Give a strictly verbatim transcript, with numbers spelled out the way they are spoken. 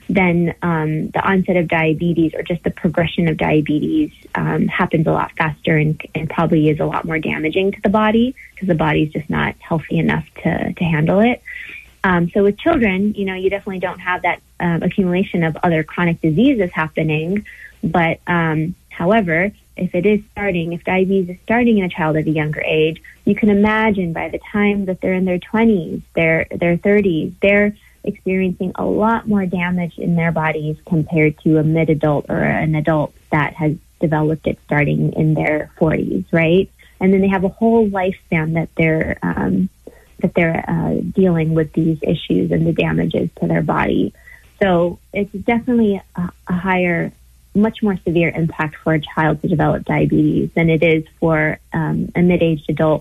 then um, the onset of diabetes or just the progression of diabetes um, happens a lot faster and, and probably is a lot more damaging to the body because the body's just not healthy enough to, to handle it. Um, so with children, you know, you definitely don't have that um, accumulation of other chronic diseases happening. But um, however, if it is starting, if diabetes is starting in a child at a younger age, you can imagine by the time that they're in their twenties, their their thirties, they're experiencing a lot more damage in their bodies compared to a mid-adult or an adult that has developed it starting in their forties, right? And then they have a whole lifespan that they're um, that they're uh, dealing with these issues and the damages to their body. So it's definitely a, a higher, much more severe impact for a child to develop diabetes than it is for um, a mid-aged adult